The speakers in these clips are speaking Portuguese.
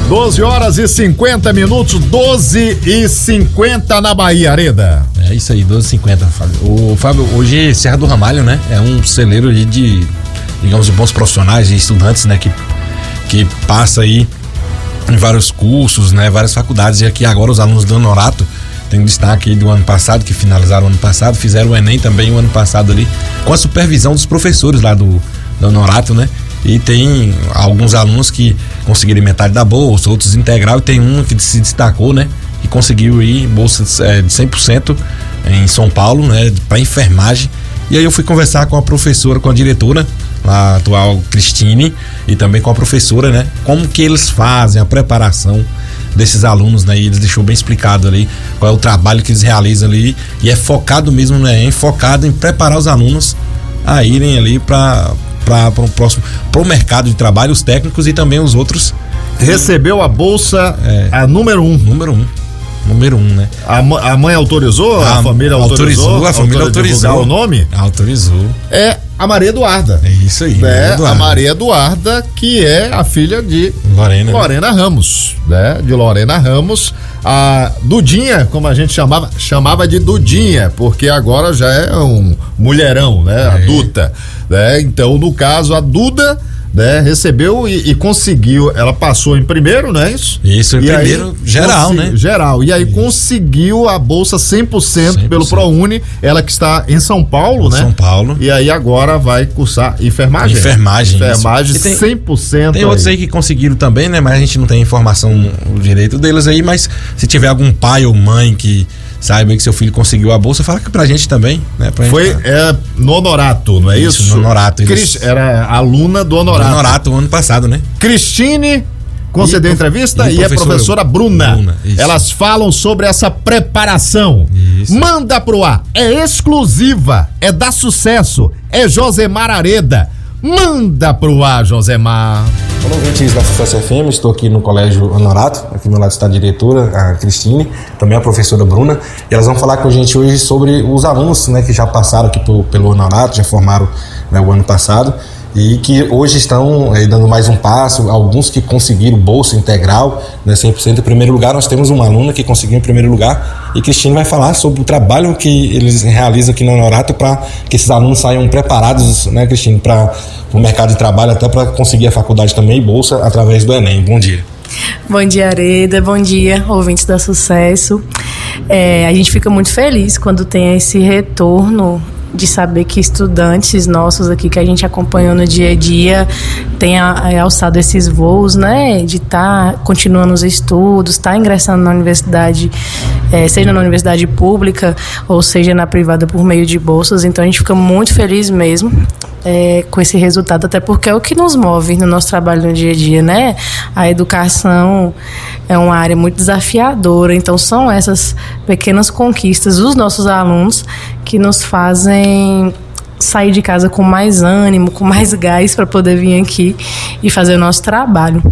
12h50, 12h50 na Bahia, Areda. É isso aí, 12h50, Fábio. Fábio, hoje Serra do Ramalho, né? É um celeiro de digamos, de bons profissionais e estudantes, né? Que passa aí em vários cursos, né? Várias faculdades. E aqui agora os alunos do Honorato tem um destaque aí do ano passado, que finalizaram o ano passado, fizeram o Enem também o ano passado ali, com a supervisão dos professores lá do Honorato, né? E tem alguns alunos que conseguiram metade da bolsa, outros integral, e tem um que se destacou, né? Que conseguiu ir bolsa de 100% em São Paulo, né? Para enfermagem. E aí eu fui conversar com a professora, com a diretora, a atual Cristine, e também com a professora, né? Como que eles fazem a preparação desses alunos, né? E eles deixou bem explicado ali qual é o trabalho que eles realizam ali, e é focado mesmo, né? Focado em preparar os alunos a irem ali para o próximo, pro mercado de trabalho, os técnicos e também os outros. Recebeu a bolsa a número 1. Número 1, né? A mãe autorizou? A família autorizou? A família autorizou. O nome? Autorizou. É a Maria Eduarda. É isso aí. A Maria Eduarda, que é a filha de Lorena Ramos, né? De Lorena Ramos. A Dudinha, como a gente chamava de Dudinha, porque agora já é um mulherão, né? Adulta, né? Então, no caso, a Duda, né, recebeu e conseguiu, ela passou em primeiro, não é isso? Isso, em primeiro, geral, né? Geral, e aí conseguiu a bolsa 100% pelo ProUni, ela que está em São Paulo, né? São Paulo. E aí agora vai cursar enfermagem. Enfermagem 100%. Tem outros aí que conseguiram também, né? Mas a gente não tem informação direito deles aí, mas se tiver algum pai ou mãe que saiba que seu filho conseguiu a bolsa, fala pra gente também, né? Foi no Honorato, não é isso? No Honorato. Era aluna do Honorato. No Honorato, ano passado, né? Cristine concedeu entrevista e a professora Bruna. Elas falam sobre essa preparação. Isso. Manda pro ar. É exclusiva, é da Sucesso, é Josemar Areda. Manda pro ar, Josemar. Olá, ouvintes da Sucesso FM, estou aqui no Colégio Honorato, aqui do meu lado está a diretora, a Cristine, também a professora Bruna, e elas vão falar com a gente hoje sobre os alunos, né, que já passaram aqui pelo Honorato, já formaram, né, o ano passado, e que hoje estão dando mais um passo, alguns que conseguiram bolsa integral, né, 100% em primeiro lugar. Nós temos uma aluna que conseguiu em primeiro lugar, e Cristine vai falar sobre o trabalho que eles realizam aqui no Honorato para que esses alunos saiam preparados, né, Cristine, para o mercado de trabalho, até para conseguir a faculdade também e bolsa através do Enem. Bom dia. Bom dia, Areda, bom dia, ouvintes da Sucesso. A gente fica muito feliz quando tem esse retorno de saber que estudantes nossos aqui que a gente acompanhou no dia a dia têm alçado esses voos, né, de estar continuando os estudos, estar ingressando na universidade, seja na universidade pública ou seja na privada por meio de bolsas. Então a gente fica muito feliz mesmo com esse resultado, até porque é o que nos move no nosso trabalho no dia a dia, né? A educação é uma área muito desafiadora, então são essas pequenas conquistas dos nossos alunos que nos fazem sair de casa com mais ânimo, com mais gás para poder vir aqui e fazer o nosso trabalho.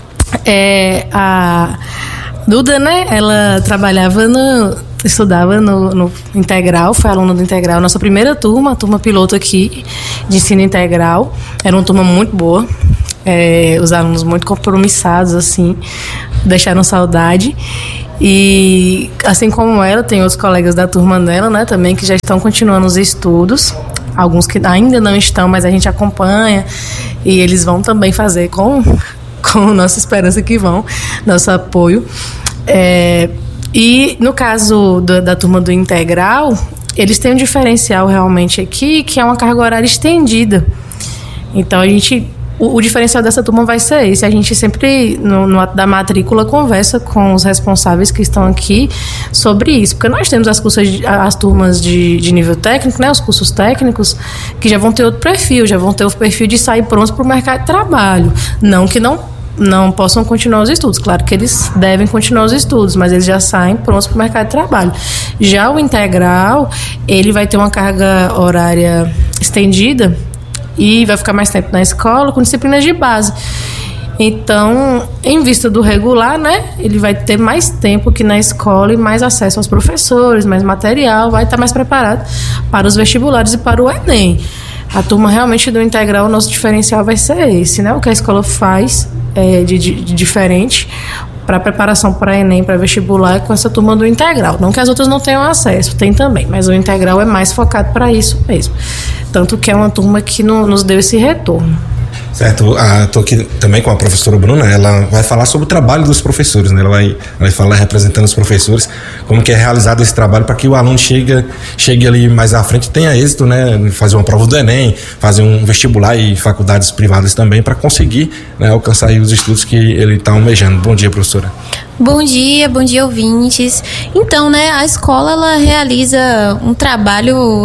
A Duda, né? Ela estudava no Integral, foi aluna do Integral, nossa primeira turma, a turma piloto aqui de ensino integral. Era uma turma muito boa, os alunos muito compromissados, assim, deixaram saudade. E assim como ela, tem outros colegas da turma dela, né, também, que já estão continuando os estudos. Alguns que ainda não estão, mas a gente acompanha e eles vão também fazer com nossa esperança que vão, nosso apoio. E no caso da turma do Integral, eles têm um diferencial realmente aqui, que é uma carga horária estendida. Então o diferencial dessa turma vai ser esse. A gente sempre, no ato da matrícula, conversa com os responsáveis que estão aqui sobre isso. Porque nós temos as turmas de nível técnico, né, os cursos técnicos, que já vão ter outro perfil, já vão ter o perfil de sair prontos para o mercado de trabalho. Não que não possam continuar os estudos. Claro que eles devem continuar os estudos, mas eles já saem prontos para o mercado de trabalho. Já o integral, ele vai ter uma carga horária estendida e vai ficar mais tempo na escola com disciplinas de base. Então, em vista do regular, né, ele vai ter mais tempo que na escola e mais acesso aos professores, mais material, vai estar mais preparado para os vestibulares e para o Enem. A turma realmente do integral, o nosso diferencial vai ser esse, né? O que a escola faz de diferente para preparação para Enem, para vestibular, com essa turma do integral. Não que as outras não tenham acesso, tem também, mas o integral é mais focado para isso mesmo. Tanto que é uma turma que nos deu esse retorno. Certo, estou aqui também com a professora Bruna, ela vai falar sobre o trabalho dos professores, né? Ela vai falar representando os professores, como que é realizado esse trabalho para que o aluno chegue ali mais à frente, tenha êxito, né? Fazer uma prova do Enem, fazer um vestibular e faculdades privadas também, para conseguir, né, alcançar aí os estudos que ele está almejando. Bom dia, professora. Bom dia ouvintes. Então, né, a escola ela realiza um trabalho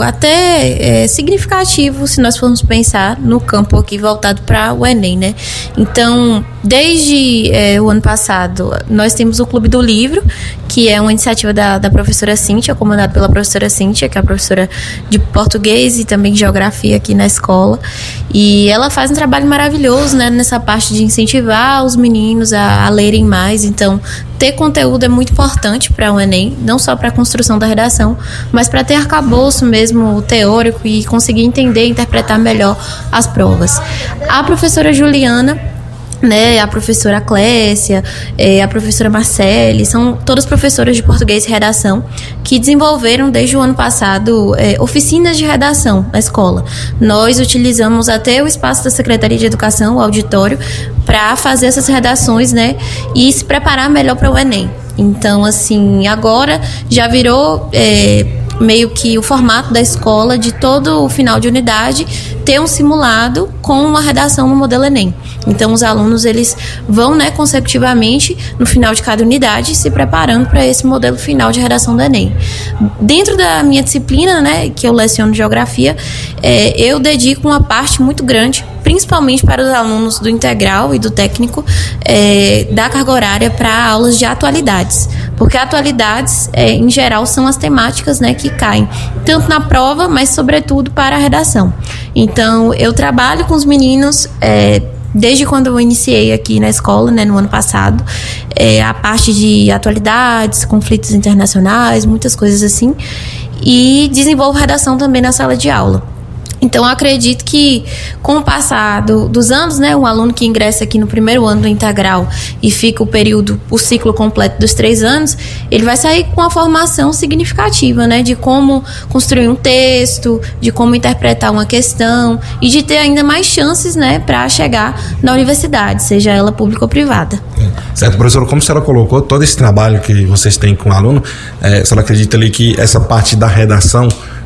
até significativo, se nós formos pensar no campo aqui voltado para o Enem, né? Então, desde o ano passado, nós temos o Clube do Livro, que é uma iniciativa da professora Cíntia, comandada pela professora Cíntia, que é a professora de português e também de geografia aqui na escola. E ela faz um trabalho maravilhoso, né, nessa parte de incentivar os meninos a lerem mais. Então, ter conteúdo é muito importante para o Enem, não só para a construção da redação, mas para ter arcabouço mesmo teórico e conseguir entender e interpretar melhor as provas. A professora Juliana, né, a professora Clécia, a professora Marcele, são todas professoras de português e redação que desenvolveram desde o ano passado oficinas de redação na escola. Nós utilizamos até o espaço da Secretaria de Educação, o auditório, para fazer essas redações, né, e se preparar melhor para o Enem. Então, assim, agora já virou meio que o formato da escola de todo o final de unidade ter um simulado com uma redação no modelo Enem. Então, os alunos, eles vão, né, consecutivamente, no final de cada unidade, se preparando para esse modelo final de redação do Enem. Dentro da minha disciplina, né, que eu leciono geografia, eu dedico uma parte muito grande, principalmente para os alunos do integral e do técnico, da carga horária para aulas de atualidades. Porque atualidades, em geral, são as temáticas, né, que caem tanto na prova, mas sobretudo para a redação. Então, eu trabalho com os meninos desde quando eu iniciei aqui na escola, né, no ano passado, a parte de atualidades, conflitos internacionais, muitas coisas assim, e desenvolvo redação também na sala de aula. Então, eu acredito que, com o passar dos anos, né, um aluno que ingressa aqui no primeiro ano do integral e fica o ciclo completo dos 3 anos, ele vai sair com uma formação significativa, né, de como construir um texto, de como interpretar uma questão e de ter ainda mais chances, né, para chegar na universidade, seja ela pública ou privada. Certo, professora, como a senhora colocou, todo esse trabalho que vocês têm com o aluno, a senhora acredita ali que essa parte da redação,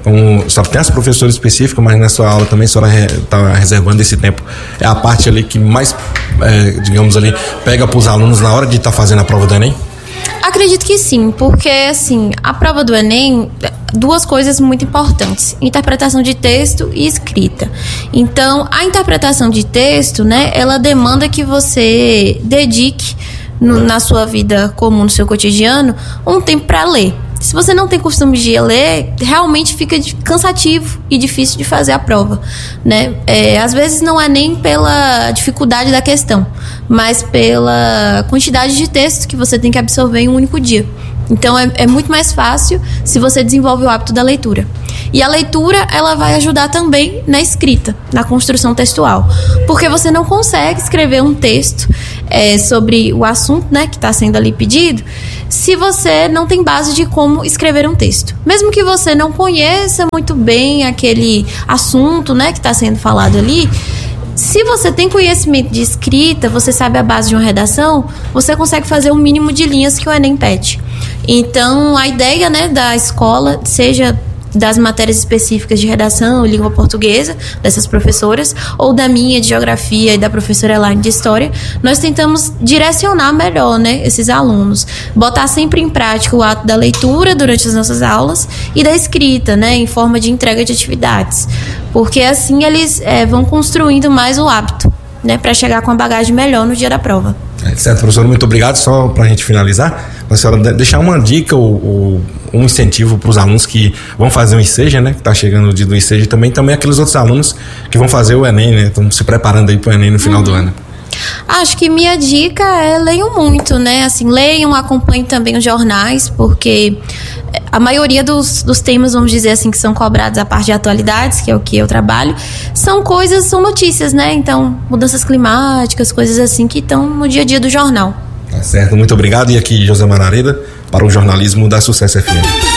só tem as professoras específicas, mas na sua aula também a senhora está reservando esse tempo, é a parte ali que mais, digamos ali, pega para os alunos na hora de estar fazendo a prova do Enem? Acredito que sim, porque assim, a prova do Enem, 2 coisas muito importantes: interpretação de texto e escrita. Então, a interpretação de texto, né, ela demanda que você dedique na sua vida comum, no seu cotidiano, um tempo para ler. Se você não tem costume de ler, realmente fica cansativo e difícil de fazer a prova, né? Às vezes não é nem pela dificuldade da questão, mas pela quantidade de texto que você tem que absorver em um único dia. Então, é muito mais fácil se você desenvolve o hábito da leitura. E a leitura, ela vai ajudar também na escrita, na construção textual. Porque você não consegue escrever um texto sobre o assunto, né, que está sendo ali pedido, se você não tem base de como escrever um texto. Mesmo que você não conheça muito bem aquele assunto, né, que está sendo falado ali, se você tem conhecimento de escrita, você sabe a base de uma redação, você consegue fazer o mínimo de linhas que o Enem pede. Então, a ideia, né, da escola, seja das matérias específicas de redação e língua portuguesa, dessas professoras, ou da minha de geografia e da professora Elaine de história, nós tentamos direcionar melhor, né, esses alunos, botar sempre em prática o ato da leitura durante as nossas aulas e da escrita, né, em forma de entrega de atividades, porque assim eles vão construindo mais o hábito, né, para chegar com a bagagem melhor no dia da prova. Certo, professor, muito obrigado. Só para a gente finalizar, a senhora deixar uma dica ou um incentivo para os alunos que vão fazer o ICEJA, né, que está chegando o dia do ICEJA, também aqueles outros alunos que vão fazer o Enem, né, estão se preparando aí para o Enem no final do ano. Acho que minha dica leiam muito, né, assim, leiam, acompanhem também os jornais, porque a maioria dos temas, vamos dizer assim, que são cobrados a parte de atualidades, que é o que eu trabalho, são notícias, né? Então, mudanças climáticas, coisas assim que estão no dia a dia do jornal. Tá certo, muito obrigado. E aqui Josemar Areda para o jornalismo da Sucesso FM.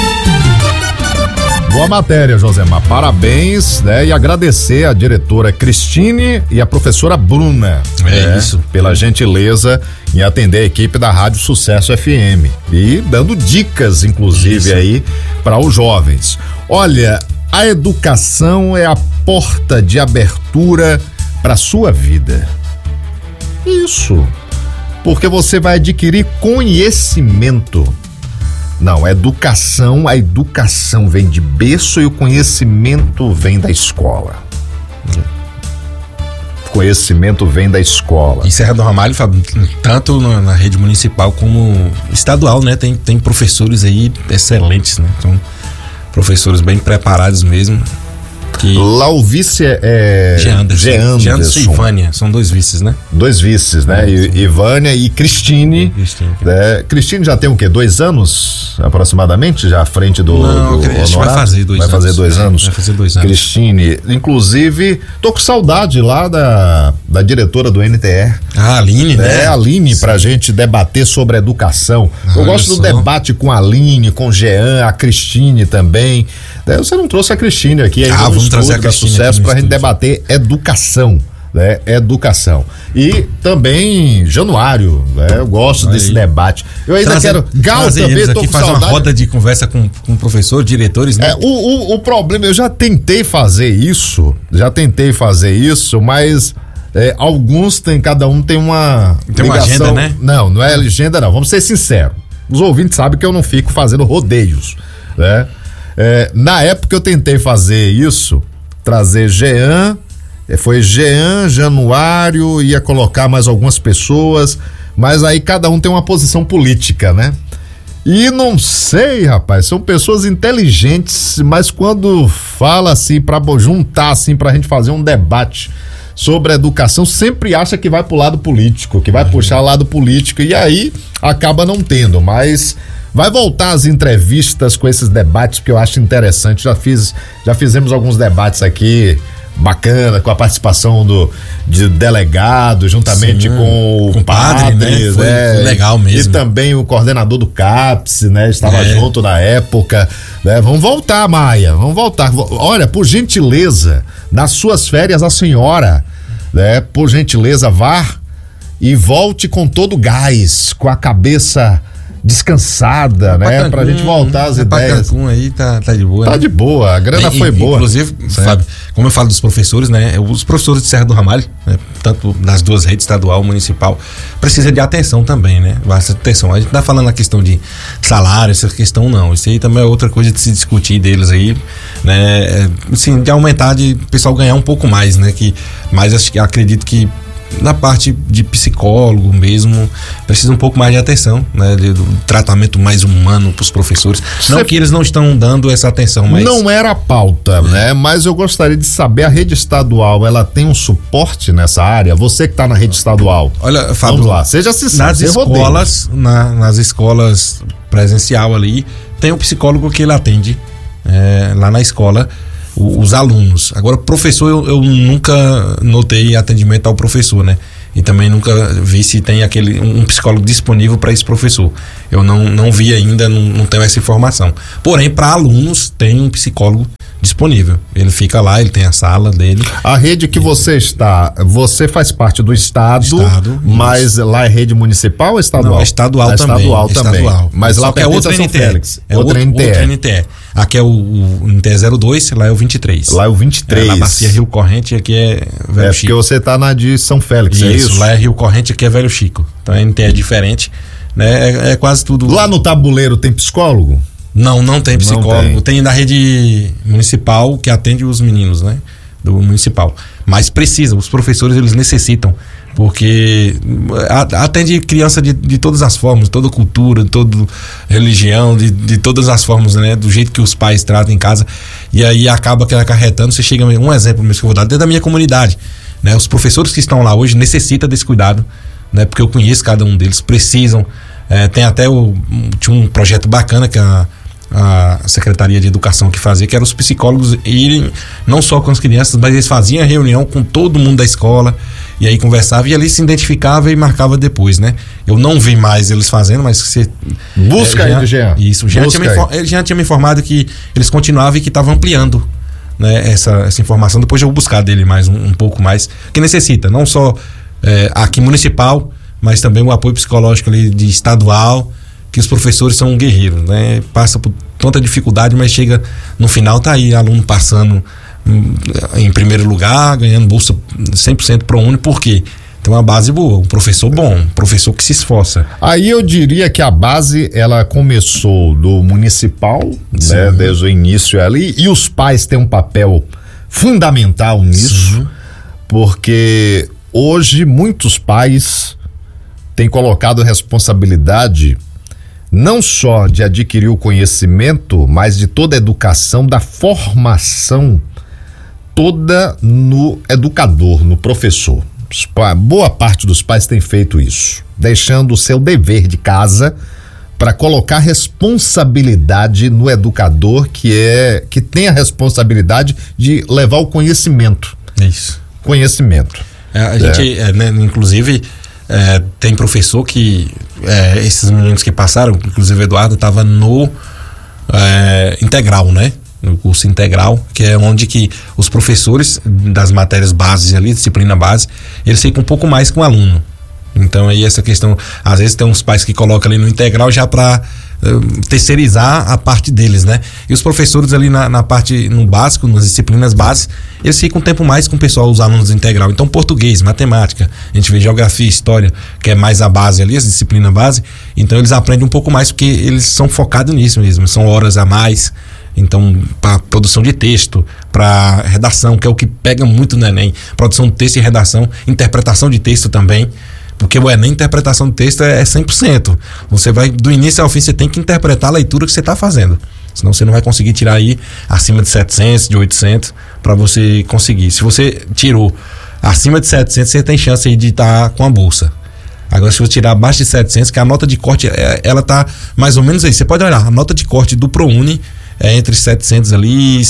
Boa matéria, Josemar. Parabéns, né? E agradecer a diretora Cristine e a professora Bruna. Isso. Pela gentileza em atender a equipe da Rádio Sucesso FM. E dando dicas, inclusive, aí para os jovens. Olha, a educação é a porta de abertura para a sua vida. Isso. Porque você vai adquirir conhecimento. Não, a educação vem de berço e o conhecimento vem da escola. O conhecimento vem da escola. Em Serra do Ramalho, tanto na rede municipal como estadual, né? Tem professores aí excelentes, né? São professores bem preparados mesmo. Lá o vice é Jeanderson e Ivânia, são 2 vices, né? 2 vices, né? Ivânia e Cristine. Cristine já tem o quê? 2 anos aproximadamente já à frente do acho que vai fazer 2 anos. Vai fazer 2 anos. Vai fazer 2 anos. Cristine, inclusive, tô com saudade lá da diretora do NTE. A Aline, né? A Aline, pra gente debater sobre educação. Eu gosto do debate com a Aline, com o Jean, a Cristine também. Você não trouxe a Cristine aqui ainda no estúdio da Sucesso pra gente debater educação, né? Educação. E também Januário, né? Eu gosto desse debate. Eu ainda quero... Gal também, tô com faz saudade. Uma roda de conversa com professor, diretores, né? O problema, eu já tentei fazer isso, mas... alguns cada um tem uma ligação, uma agenda, né? Não é agenda não, vamos ser sinceros. Os ouvintes sabem que eu não fico fazendo rodeios, né? Na época eu tentei fazer isso, trazer Jean, foi Jean, Januário, ia colocar mais algumas pessoas, mas aí cada um tem uma posição política, né? E não sei, rapaz, são pessoas inteligentes, mas quando fala assim, pra juntar assim, pra gente fazer um debate sobre a educação, sempre acha que vai pro lado político, que vai puxar o lado político, e aí acaba não tendo, mas vai voltar as entrevistas com esses debates, porque eu acho interessante, já fizemos alguns debates aqui, bacana, com a participação de delegado, juntamente com o padre, né? Foi legal mesmo. E também o coordenador do CAPS, né? Estava junto na época, né? Vamos voltar, Maia, vamos voltar. Olha, por gentileza, nas suas férias, a senhora, né? Por gentileza, vá e volte com todo o gás, com a cabeça descansada, né? Cancún, pra gente voltar às ideias. Cancún aí tá de boa. Tá, né? De boa, a grana foi boa. Inclusive, Fábio, como eu falo dos professores, né? Os professores de Serra do Ramalho, né? Tanto nas 2 redes, estadual e municipal, precisa de atenção também, né? Bastante atenção. A gente tá falando a questão de salário, essa questão não. Isso aí também é outra coisa de se discutir deles aí, né? Assim, de aumentar, de o pessoal ganhar um pouco mais, né? Mas acredito que na parte de psicólogo mesmo, precisa um pouco mais de atenção, né? Do tratamento mais humano para os professores. Não que eles não estão dando essa atenção, mas... Não era a pauta, né? Mas eu gostaria de saber, a rede estadual, ela tem um suporte nessa área? Você que está na rede estadual. Olha, Fábio, vamos lá, seja sincero. Nas escolas presencial ali, tem um psicólogo que ele atende lá na escola os alunos. Agora, professor, eu nunca notei atendimento ao professor, né? E também nunca vi se tem um psicólogo disponível para esse professor. Eu não vi ainda, não tenho essa informação. Porém, para alunos, tem um psicólogo disponível. Ele fica lá, ele tem a sala dele. A rede que você está, você faz parte do estado mas lá é rede municipal ou estadual? Não, é estadual também. Estadual também. Mas lá é outra NTE. Félix. Outra NTE. Aqui é o NTE 02, lá é o 23. Lá é o 23. Na Bacia Rio Corrente, aqui é Velho Chico. Porque você tá na de São Félix, é isso? Lá é Rio Corrente, aqui é Velho Chico. Então a NTE é diferente, né? É quase tudo... Lá no tabuleiro tem psicólogo? Não tem psicólogo. Tem da rede municipal que atende os meninos, né? Do municipal. Mas precisa, os professores eles necessitam, porque atende criança de todas as formas, toda cultura, toda religião, de todas as formas, né? Do jeito que os pais tratam em casa. E aí acaba acarretando. Você chega, um exemplo mesmo que eu vou dar, dentro da minha comunidade, né? Os professores que estão lá hoje necessitam desse cuidado, né? Porque eu conheço cada um deles, precisam. Tem até tinha um projeto bacana que a a Secretaria de Educação que fazia, que eram os psicólogos irem não só com as crianças, mas eles faziam a reunião com todo mundo da escola e aí conversava e ali se identificava e marcava depois, né? Eu não vi mais eles fazendo, mas você... Busca aí do Jean. Isso, ele já tinha me informado que eles continuavam e que estavam ampliando, né, essa informação. Depois eu vou buscar dele mais um pouco mais, que necessita, não só aqui municipal, mas também o apoio psicológico ali de estadual, que os professores são guerreiros, né? Passa por tanta dificuldade, mas chega no final, tá aí aluno passando em primeiro lugar, ganhando bolsa 100% ProUni, por quê? Tem uma base boa, um professor bom, um professor que se esforça. Aí eu diria que a base, ela começou do municipal, né, desde o início ali, e os pais têm um papel fundamental nisso, porque hoje muitos pais têm colocado responsabilidade não só de adquirir o conhecimento, mas de toda a educação, da formação toda no educador, no professor. Boa parte dos pais tem feito isso, deixando o seu dever de casa para colocar responsabilidade no educador, que tem a responsabilidade de levar o conhecimento. Isso. Conhecimento. A gente, né, inclusive, tem professor que esses meninos que passaram, inclusive o Eduardo estava no integral, né? No curso integral, que é onde que os professores das matérias bases ali, disciplina base, eles ficam um pouco mais com o aluno. Então aí essa questão, às vezes tem uns pais que colocam ali no integral já para terceirizar a parte deles, né? E os professores ali na parte, no básico, nas disciplinas bases, eles ficam um tempo mais com o pessoal, os alunos integral. Então português, matemática, a gente vê geografia, história, que é mais a base ali, as disciplinas base, então eles aprendem um pouco mais porque eles são focados nisso mesmo, são horas a mais. Então, para produção de texto, para redação, que é o que pega muito no Enem, produção de texto e redação, interpretação de texto também, porque o Enem, interpretação de texto é 100%. Você vai, do início ao fim, você tem que interpretar a leitura que você está fazendo, senão você não vai conseguir tirar aí acima de 700, de 800, para você conseguir. Se você tirou acima de 700, você tem chance aí de estar com a bolsa. Agora, se você tirar abaixo de 700, que a nota de corte, ela tá mais ou menos aí. Você pode olhar, a nota de corte do ProUni é entre 700 ali,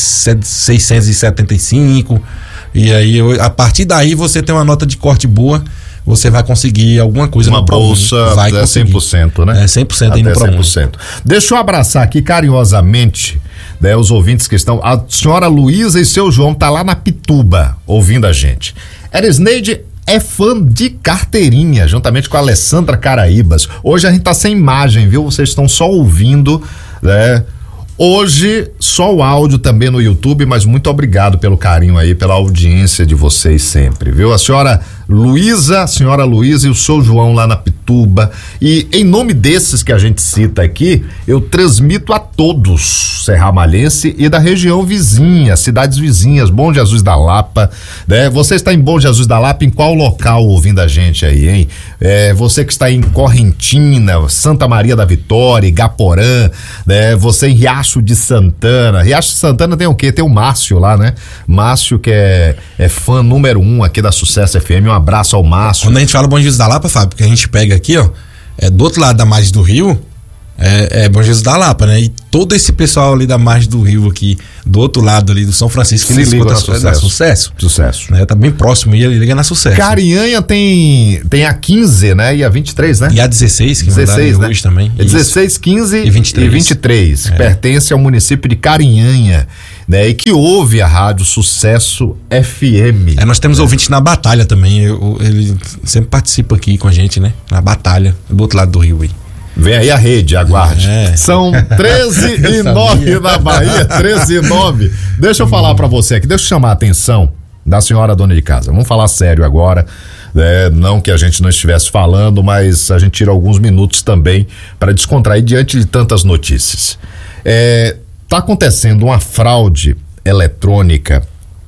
675, e aí a partir daí você tem uma nota de corte boa, você vai conseguir alguma coisa no ProUni. Uma bolsa vai 100%, né? 100% aí no ProUni. 100%. Deixa eu abraçar aqui carinhosamente, né, os ouvintes que estão, a senhora Luísa e seu João tá lá na Pituba, ouvindo a gente. Erisneide é fã de carteirinha, juntamente com a Alessandra Caraíbas. Hoje a gente tá sem imagem, viu? Vocês estão só ouvindo, né? Hoje, só o áudio também no YouTube, mas muito obrigado pelo carinho aí, pela audiência de vocês sempre, viu? A senhora Luísa e o seu João lá na Pituba, e em nome desses que a gente cita aqui, eu transmito a todos serramalhense e da região vizinha, cidades vizinhas, Bom Jesus da Lapa, né? Você está em Bom Jesus da Lapa, em qual local ouvindo a gente aí, hein? Você que está em Correntina, Santa Maria da Vitória, Igaporã, né? Você em Riacho de Santana tem o quê? Tem o Márcio lá, né? Márcio que é fã número 1 aqui da Sucesso FM, um abraço ao Márcio. Quando a gente fala Bom Jesus da Lapa, Fábio, que a gente pega aqui, ó, do outro lado da margem do rio, Bom Jesus da Lapa, né? E todo esse pessoal ali da margem do rio aqui, do outro lado ali do São Francisco, que liga na Sucesso. Né? Tá bem próximo, e ele liga na Sucesso. Carinhanha tem a 15, né? E a 23, né? E a 16, que 16, né? Hoje também. 16, 15 e 23. Pertence ao município de Carinhanha, né? E que ouve a rádio Sucesso FM. Nós temos ouvintes na Batalha também, ele sempre participa aqui com a gente, né? Na Batalha, do outro lado do rio aí. Vem aí a rede, aguarde. São 13h09 na Bahia, 13h09. Deixa eu falar pra você aqui, deixa eu chamar a atenção da senhora dona de casa. Vamos falar sério agora, não que a gente não estivesse falando, mas a gente tira alguns minutos também para descontrair diante de tantas notícias. Tá acontecendo uma fraude eletrônica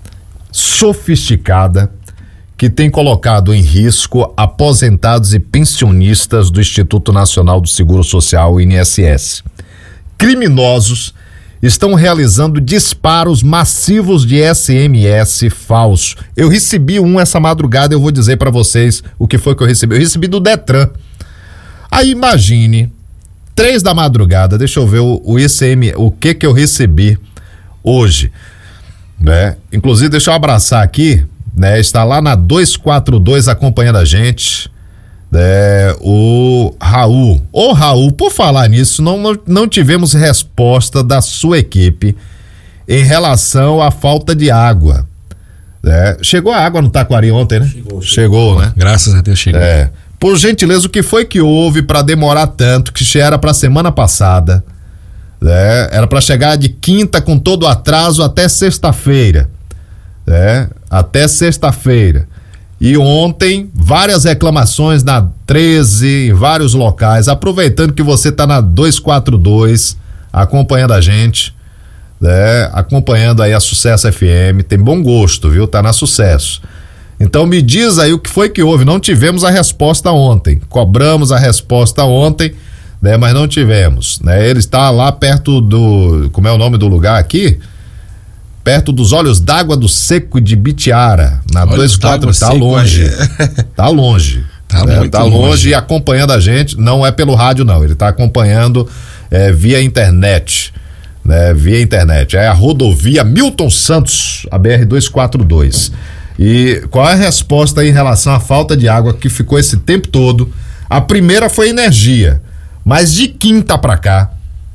sofisticada que tem colocado em risco aposentados e pensionistas do Instituto Nacional do Seguro Social, INSS. Criminosos estão realizando disparos massivos de SMS falso. Eu recebi essa madrugada, eu vou dizer para vocês o que foi que eu recebi. Eu recebi do Detran. Aí imagine 3 da madrugada, deixa eu ver o ICM, o que eu recebi hoje, né? Inclusive, deixa eu abraçar aqui, né? Está lá na 242 acompanhando a gente, né? O Raul. Ô Raul, por falar nisso, não tivemos resposta da sua equipe em relação à falta de água. Chegou a água no Taquari ontem, né? Chegou, né? Graças a Deus chegou. Por gentileza, o que foi que houve para demorar tanto, que já era para semana passada, né? Era para chegar de quinta com todo o atraso até sexta-feira, né? Até sexta-feira. E ontem, várias reclamações na 13, em vários locais, aproveitando que você tá na 242, acompanhando a gente, né? Acompanhando aí a Sucesso FM, tem bom gosto, viu? Tá na Sucesso. Então me diz aí o que foi que houve. Não tivemos a resposta ontem. Cobramos a resposta ontem, né? Mas não tivemos, né? Ele está lá perto do... Como é o nome do lugar aqui? Perto dos Olhos d'Água do Seco de Bitiara, na 24. Tá longe. Tá longe. Tá muito tá longe e acompanhando a gente. Não é pelo rádio, não. Ele tá acompanhando via internet. Né? Via internet. É a rodovia Milton Santos, a BR-242. E qual é a resposta aí em relação à falta de água que ficou esse tempo todo? A primeira foi energia, mas de quinta pra cá,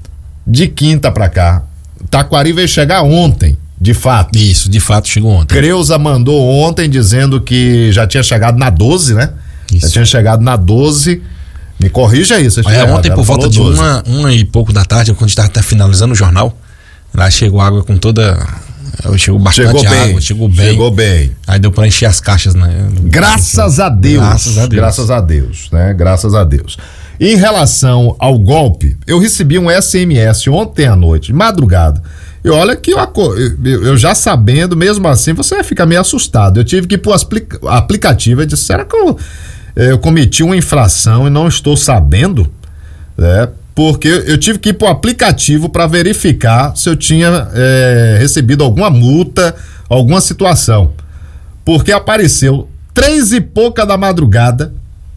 Taquari veio chegar ontem, de fato. Isso, de fato chegou ontem. Creuza mandou ontem dizendo que já tinha chegado na 12, né? Isso. Já tinha chegado na 12. Me corrija isso. Ontem por volta de uma e pouco da tarde, quando a gente estava finalizando o jornal, lá chegou água com toda... Chegou bastante água, chegou bem. Aí deu pra encher as caixas, né? Graças a Deus. Né? Graças a Deus. Em relação ao golpe, eu recebi um SMS ontem à noite, de madrugada. E olha que eu já sabendo, mesmo assim, você fica meio assustado. Eu tive que ir pro aplicativo e disse, será que eu cometi uma infração e não estou sabendo? Porque eu tive que ir pro aplicativo para verificar se eu tinha recebido alguma multa, alguma situação. Porque apareceu 3 e pouca da madrugada,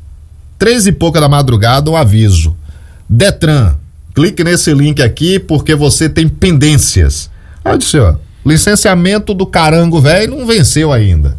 um aviso. Detran, clique nesse link aqui porque você tem pendências. Aí eu disse, licenciamento do carango velho não venceu ainda.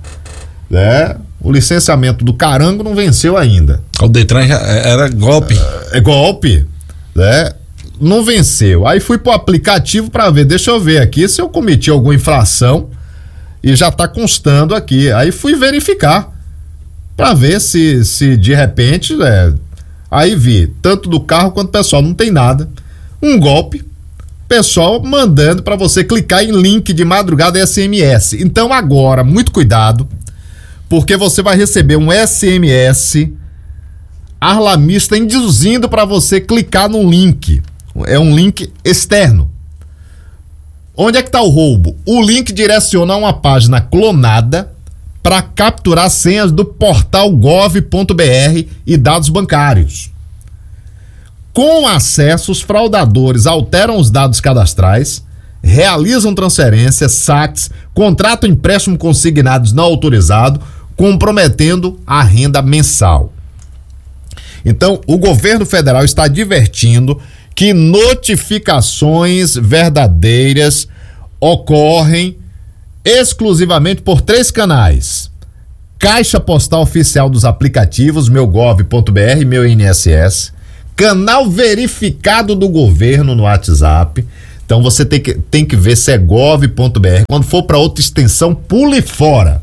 O licenciamento do carango não venceu ainda. O Detran já era golpe. É golpe. Não venceu. Aí fui pro aplicativo para ver, deixa eu ver aqui se eu cometi alguma infração e já tá constando aqui. Aí fui verificar para ver se de repente, aí vi, tanto do carro quanto do pessoal, não tem nada. Um golpe, pessoal mandando para você clicar em link de madrugada SMS. Então agora, muito cuidado, porque você vai receber um SMS alarmista induzindo para você clicar num link. É um link externo. Onde é que tá o roubo? O link direciona a uma página clonada para capturar senhas do portal gov.br e dados bancários. Com acesso, os fraudadores alteram os dados cadastrais, realizam transferências, saques, contratam empréstimo consignados não autorizado, comprometendo a renda mensal. Então, o governo federal está advertindo que notificações verdadeiras ocorrem exclusivamente por 3 canais: Caixa Postal Oficial dos aplicativos, meu.gov.br, meu INSS, canal verificado do governo no WhatsApp. Então você tem que ver se é gov.br. Quando for para outra extensão, pule fora.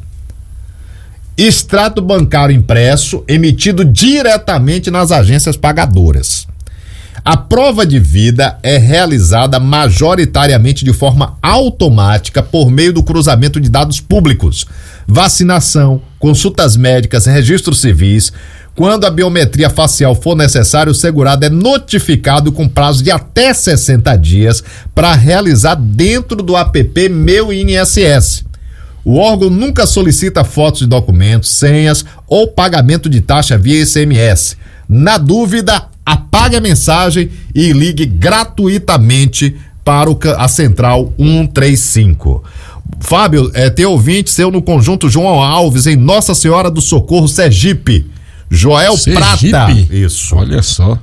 Extrato bancário impresso emitido diretamente nas agências pagadoras. A prova de vida é realizada majoritariamente de forma automática por meio do cruzamento de dados públicos, vacinação, consultas médicas, registros civis. Quando a biometria facial for necessário, o segurado é notificado com prazo de até 60 dias para realizar dentro do app Meu INSS. O órgão nunca solicita fotos de documentos, senhas ou pagamento de taxa via SMS. Na dúvida, apague a mensagem e ligue gratuitamente para a Central 135. Fábio, tem ouvinte seu no Conjunto João Alves, em Nossa Senhora do Socorro, Sergipe. Joel Sergipe? Prata. Isso. Olha só.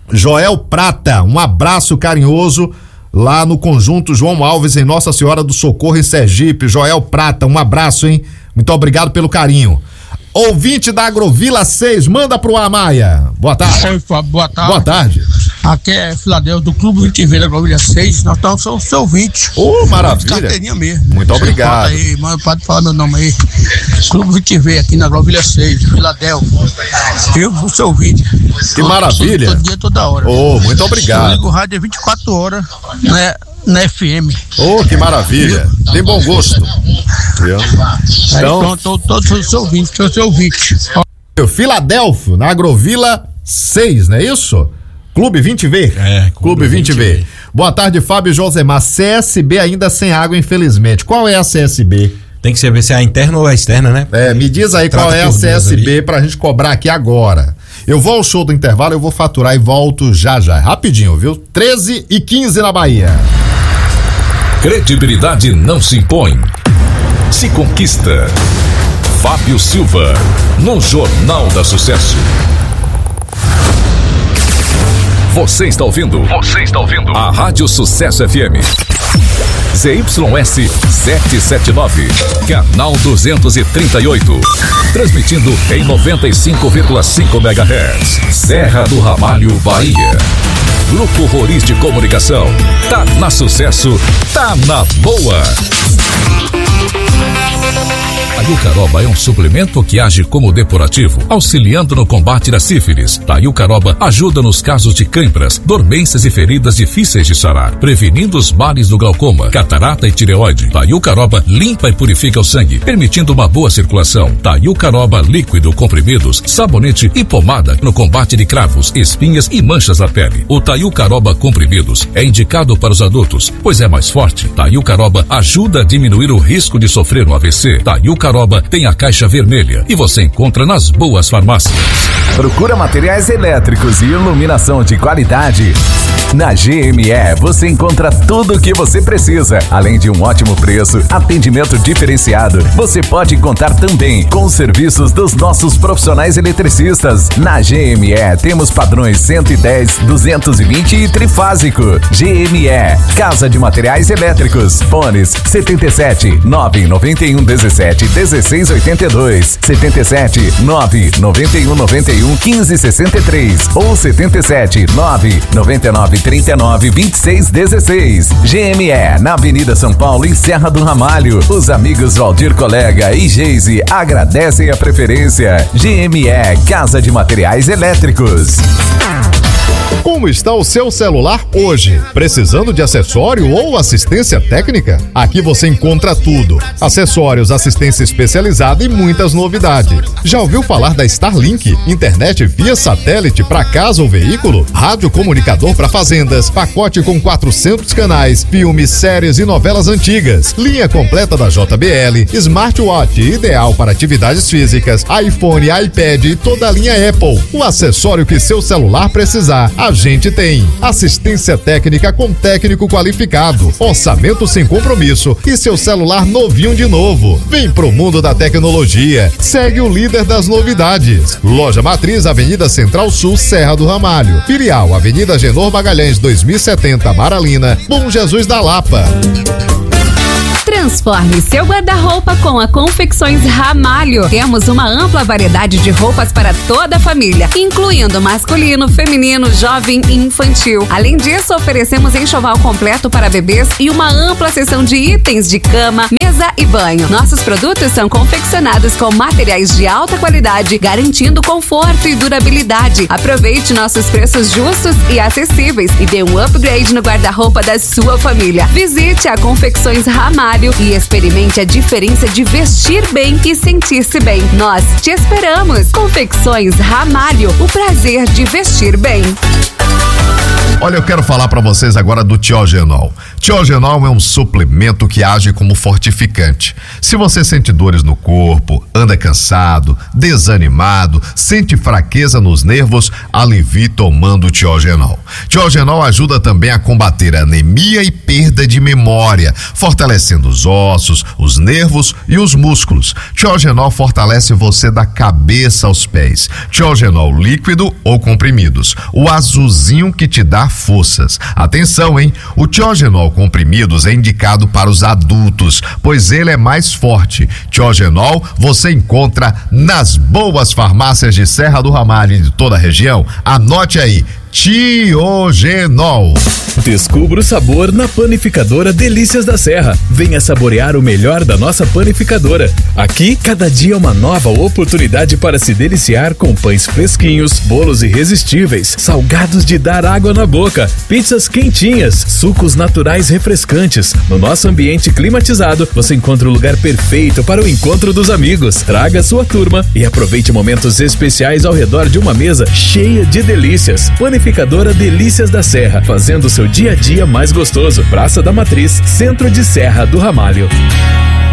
Joel Prata, um abraço carinhoso lá no Conjunto João Alves, em Nossa Senhora do Socorro, em Sergipe. Joel Prata, um abraço, hein? Muito obrigado pelo carinho. Ouvinte da Agrovila 6, manda pro ar, Maia. Boa tarde. Oi, Fábio, boa tarde. Boa tarde. Aqui é Filadélfia, do Clube 20V da Agrovila 6. Nós estamos seu ouvinte. Maravilha. Carteirinha mesmo. Muito obrigado. Aí, mas pode falar meu nome aí. Clube 20V aqui na Agrovila 6, Filadélfia. Eu sou seu ouvinte. Que maravilha. Todo dia, toda hora. Muito obrigado. Eu ligo o rádio 24 horas, né? Na FM. Que maravilha. Tem bom gosto. Então, todos os seus ouvintes. Filadélfia, na Agrovila 6, não é isso? Clube 20V. Clube 20V. Boa tarde, Fábio Josemar. CSB ainda sem água, infelizmente. Qual é a CSB? Tem que saber se é a interna ou a externa, né? Me diz aí qual é a CSB pra gente cobrar aqui agora. Eu vou ao show do intervalo, eu vou faturar e volto já. Rapidinho, viu? 13h15 na Bahia. Credibilidade não se impõe, se conquista. Fábio Silva, no Jornal da Sucesso. Você está ouvindo a Rádio Sucesso FM. ZYS 779, canal 238. Transmitindo em 95,5 MHz. Serra do Ramalho, Bahia. Grupo Roriz de Comunicação. Tá na Sucesso, tá na boa. Taiucaroba é um suplemento que age como depurativo, auxiliando no combate da sífilis. Taiucaroba ajuda nos casos de cãibras, dormências e feridas difíceis de sarar, prevenindo os males do glaucoma, catarata e tireoide. Taiucaroba limpa e purifica o sangue, permitindo uma boa circulação. Taiucaroba líquido, comprimidos, sabonete e pomada no combate de cravos, espinhas e manchas na pele. O Taiucaroba comprimidos é indicado para os adultos, pois é mais forte. Taiucaroba ajuda a diminuir o risco de sofrer um AVC. Taiucaroba tem a caixa vermelha e você encontra nas boas farmácias. Procura materiais elétricos e iluminação de qualidade? Na GME você encontra tudo o que você precisa, além de um ótimo preço, atendimento diferenciado. Você pode contar também com os serviços dos nossos profissionais eletricistas. Na GME temos padrões 110, 220 e trifásico. GME, Casa de Materiais Elétricos. Fones 77 991 17 16 82, 77 991 91 15 63 ou 77 999 39 26 16. GME, na Avenida São Paulo, em Serra do Ramalho. Os amigos Valdir Colega e Geise agradecem a preferência. GME, Casa de Materiais Elétricos. Como está o seu celular hoje? Precisando de acessório ou assistência técnica? Aqui você encontra tudo: acessórios, assistência especializada e muitas novidades. Já ouviu falar da Starlink? Internet via satélite para casa ou veículo? Rádio comunicador para fazendas, pacote com 400 canais, filmes, séries e novelas antigas, linha completa da JBL, smartwatch ideal para atividades físicas, iPhone, iPad e toda a linha Apple. O acessório que seu celular precisar, a gente tem. Assistência técnica com técnico qualificado, orçamento sem compromisso e seu celular novinho de novo. Vem pro mundo da tecnologia. Segue o líder das novidades. Loja Matriz, Avenida Central Sul, Serra do Ramalho. Filial, Avenida Genor Magalhães 2070, Maralina, Bom Jesus da Lapa. Transforme seu guarda-roupa com a Confecções Ramalho. Temos uma ampla variedade de roupas para toda a família, incluindo masculino, feminino, jovem e infantil. Além disso, oferecemos enxoval completo para bebês e uma ampla seção de itens de cama, mesa e banho. Nossos produtos são confeccionados com materiais de alta qualidade, garantindo conforto e durabilidade. Aproveite nossos preços justos e acessíveis e dê um upgrade no guarda-roupa da sua família. Visite a Confecções Ramalho e experimente a diferença de vestir bem e sentir-se bem. Nós te esperamos. Confecções Ramalho, o prazer de vestir bem. Olha, eu quero falar para vocês agora do Tiogenol. Tiogenol é um suplemento que age como fortificante. Se você sente dores no corpo, anda cansado, desanimado, sente fraqueza nos nervos, alivie tomando Tiogenol. Tiogenol ajuda também a combater a anemia e perda de memória, fortalecendo os ossos, os nervos e os músculos. Tiogenol fortalece você da cabeça aos pés. Tiogenol líquido ou comprimidos. O azulzinho que te dá forças. Atenção, hein? O Tiogenol comprimidos é indicado para os adultos, pois ele é mais forte. Tiogenol você encontra nas boas farmácias de Serra do Ramalho e de toda a região. Anote aí. Tiogenol. Descubra o sabor na Panificadora Delícias da Serra. Venha saborear o melhor da nossa panificadora. Aqui, cada dia é uma nova oportunidade para se deliciar com pães fresquinhos, bolos irresistíveis, salgados de dar água na boca, pizzas quentinhas, sucos naturais refrescantes. No nosso ambiente climatizado, você encontra o lugar perfeito para o encontro dos amigos. Traga sua turma e aproveite momentos especiais ao redor de uma mesa cheia de delícias. Panificadora Delícias da Serra, fazendo seu dia a dia mais gostoso. Praça da Matriz, Centro de Serra do Ramalho.